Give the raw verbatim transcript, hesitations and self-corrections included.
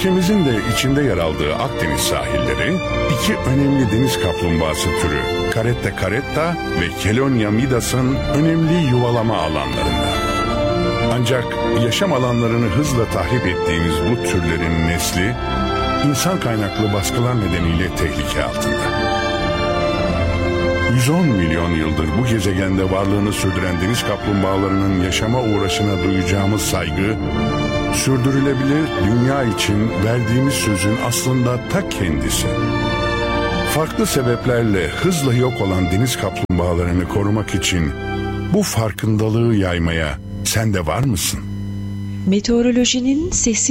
Ülkemizin de içinde yer aldığı Akdeniz sahilleri iki önemli deniz kaplumbağası türü Caretta caretta ve Chelonia midas'ın önemli yuvalama alanlarında. Ancak yaşam alanlarını hızla tahrip ettiğimiz bu türlerin nesli insan kaynaklı baskılar nedeniyle tehlike altında. yüz on milyon yıldır bu gezegende varlığını sürdüren deniz kaplumbağalarının yaşama uğraşına duyacağımız saygı, sürdürülebilir dünya için verdiğimiz sözün aslında ta kendisi. Farklı sebeplerle hızla yok olan deniz kaplumbağalarını korumak için bu farkındalığı yaymaya sen de var mısın? Meteorolojinin sesi